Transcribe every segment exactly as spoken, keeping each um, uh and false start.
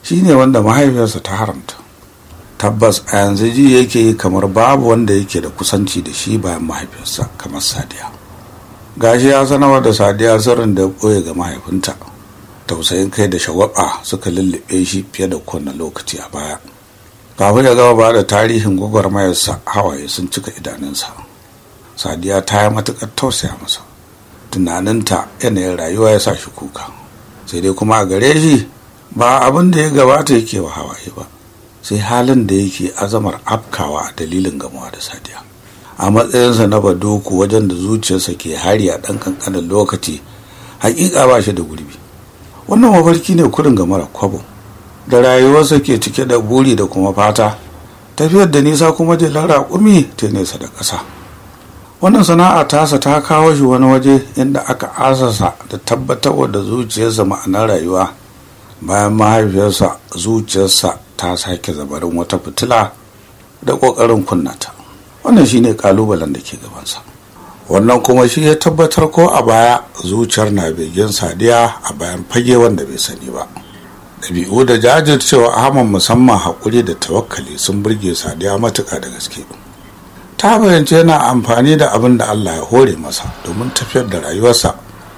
shi ne wanda mahaifiyarsa ta haramta. Tabbas a yanzu ji yake kamar babu wanda yake da kusanci da shi bayan mahaifiyarsa kamar Sadiya. Gashi ya sanarwa da Sadiya sirrin da ya ɓoye ga mahaifinta. Tausayin kai da shagwaba suka lullube shi fiye da kowane lokaci a baya. Kafin ya gaba ba da tarihin gwagwarmayarsa, hawaye sun cika idanunsa. Sadiya ta yi matuƙar tausaya masa. Tunaninta yanayin rayuwa ya sa shi kuka. Sai dai kuma a gare shi ba abin da ya gabata yake wa hawaye ba, sai halin da yake azamar afkawa a dalilin gamuwa da Sadiya. A matsayinsa na baduku wajen da zuciyarsa ke hari a ɗan kankanin lokaci, hakika ba shi da gurbi. Wannan mafarki ne kurin ga mara kwabo, da rayuwarsa ke cike da buri da kuma fata, tafiyar da nisa kuma jelar raƙumi ta nesa da ƙasa. Wannan sana'a tasa ta kawo shi wani waje inda aka asasa da tabbatarwa da zuciyarsa ma'anar rayuwa. Bayan mahaifiyarsa, zuciyarsa ta sake zabarin wata fitila da ƙoƙarin kunnata. Wannan shi ne ƙalubalen da ke gabansa. Wannan kuma shi ya tabbatar ko a baya zuciyar na begen Sadiya a bayan fage wanda bai sani ba. Ɗabi'u da jajircewa Ahmad, musamman haƙuri da tawakkali, sun burge Sadiya matuƙa da gaske. Ta bayyance yana amfani da abin da Allah ya hore masa domin tafiyar da rayuwarsa.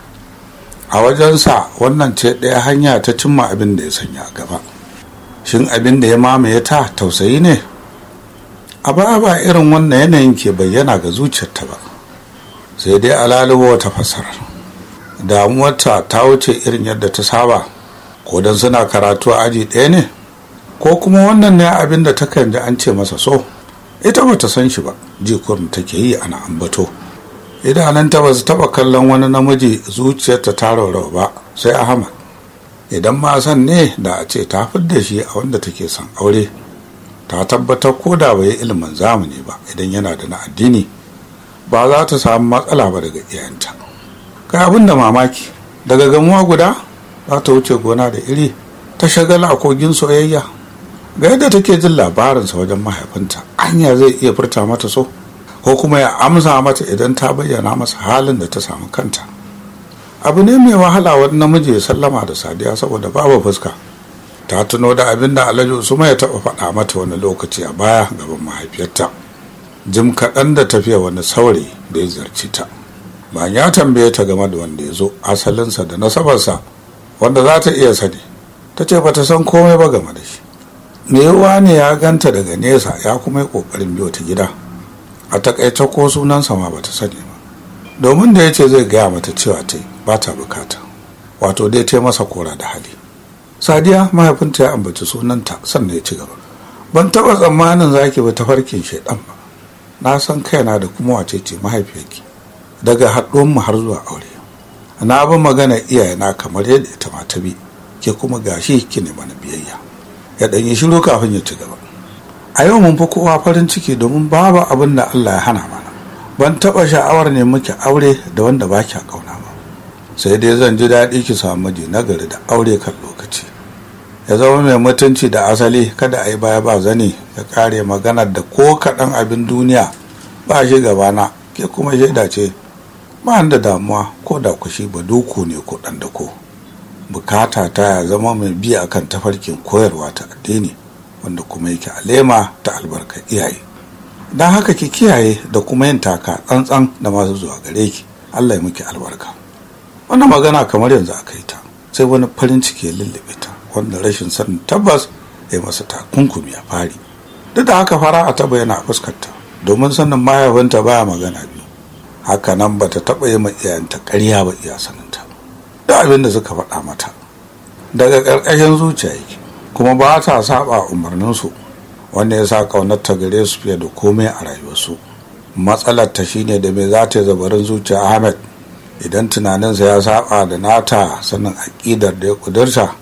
A wajensa wannan ce ɗaya hanya ta cimma abin da ya sanya a gaba. Shin abin da ya mamaye ta tausayi ne? A ba ba irin wannan yanayin ke bayyana ga zuciyarta ba, sai dai alalubo wata fasarar. Damuwarta ta wuce irin yadda ta saba, ko don suna karatu a aji ɗaya ne, ko kuma wannan ne abin da takan ji an ce masa so. Ita bata san shi ba, jikurin take yi ana ambato. Idananta ba su taba kallon wani namiji zuciyarta ta raurawa ba, sai Ahmad. Idan ma san ne da a ce ta fidda shi a wanda take son aure, ta tabbatar ko da bai ilimin zamani ba, idan yana da na addini ba za ta samu matsala ba daga iyayenta. Kai abin da mamaki, daga gamuwa guda za ta wuce gona da iri, ta shagala a kogin soyayya. Ga yadda take jin labarinsa wajen mahaifinta, anya zai iya furta mata so, ko kuma ya amsa mata idan ta bayyana masa halin da ta samu kanta. Abu ne mai wahala wani namiji ya sallama da Sadiya saboda babu fuska. Ta tuno da abin da Alhaji Usman ya taɓa faɗa mata wani lokaci a baya gaban mahaifiyarta, jim kaɗan da tafiya wani saurayi da ya ziyarci ta. Bayan ya tambaye ta game da wanda ya zo, asalinsa da nasabarsa wanda za ta iya sani, ta ce ba ta san komai ba game da shi. Me yawa ne ya ganta daga nesa, ya kuma yi ƙoƙarin biyo ta gida. A takaice ko sunansa ma ba ta sani ba, domin da ya ce zai gaya mata cewa ta yi ba ta bukata, wato dai ta masa kora da hali. Sadiya, mahaifinta ya ambaci sunanta sannan ya ci gaba. Ban taɓa tsammanin za ki bi tafarkin shaidan ba. Na san kaina da kuma wace ce mahaifiyarki daga haɗuwanmu har zuwa aure. Na bi magana iyayena kamar yadda ita ma ta bi, ke kuma gashi ki ne mana biyayya. Ya ɗan yi shiru kafin ya ci gaba. A yau mun fi kowa farin ciki domin babu abin da Allah ya hana mana. Ban taɓa sha'awar ne muke aure da wanda ba kya ƙauna ba. Sai dai zan ji daɗi ki samu miji nagari da aure kan lokaci. Ya zama mai mutunci da asali, kada a yi baya ba zane, ya ƙare maganar da ko kaɗan abin duniya ba shi gabana, ke kuma shaida ce. Ba da damuwa ko da kushi ba duku ne ko ɗan da ko. Bukata ta ya zama mai biya akan tafarkin koyarwa ta addini, wanda kuma yake alema ta albarka iyaye. Don haka ki kiyaye da kuma yin taka tsantsan da masu zuwa gare ki. Allah ya miki albarka. Wannan magana kamar yanzu aka yi ta, sai wani farin ciki ya lullube ta, wanda rashin sanin tabbas ya masa takunkumi a fari. Duk da haka fara'a ta bayyana a fuskarta, domin sanin mahaifinta baya magana biyu. Haka nan bata taɓa yi ma iyayenta ƙarya ba iya saninta. Da abin da suka faɗa mata daga ƙarƙashin zuciya yake, kuma ba ta saba umarninsu, wanda ya sa ƙaunar ta gare su fiye da komai a rayuwarsu. Matsalar ta shine da me za ta yi zabarin zuciya Ahmed idan tunaninsa ya saba da nata sanin aƙidar da ya ƙudurta.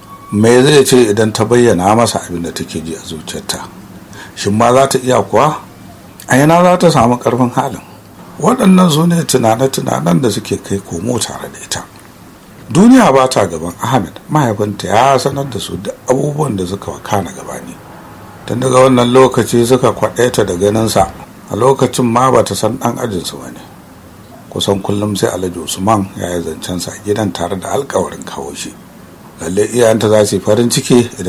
Me zai ce idan ta bayyana masa abin da take ji a zuciyarta? Shin ma za ta iya kuwa? A yana za ta samu ƙarfin halin? Waɗannan su ne tunane-tunanen da suke kai komo tare da ita. Duniya ba ta gaban Ahmed, mahaifinta ya sanar da su da abubuwan da suka wakana gabani. Tun daga wannan lokaci suka kwaɗaita da ganinsa, a lokacin ma ba ta san ɗan ajinsu ba ne. Kusan kullum sai Alhaji Usman ya yi zancensa a gidan tare da alkawarin kawo shi. Lalle iyayenta za su yi farin ciki idan